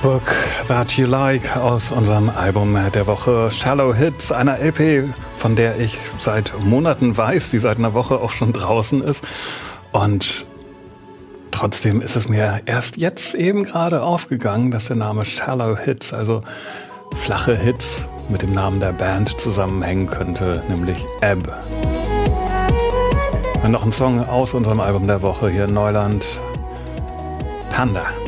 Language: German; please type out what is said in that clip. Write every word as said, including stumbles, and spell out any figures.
Book That You Like aus unserem Album der Woche Shallow Hits, einer L P, von der ich seit Monaten weiß, die seit einer Woche auch schon draußen ist. Und trotzdem ist es mir erst jetzt eben gerade aufgegangen, dass der Name Shallow Hits, also flache Hits, mit dem Namen der Band zusammenhängen könnte, nämlich Ebb. Und noch ein Song aus unserem Album der Woche hier in Neuland, Panda.